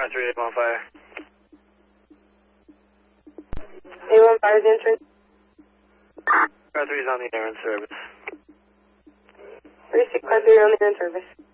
53815. 815 is entering. 53 is on the air in service. 3653 on the air in service.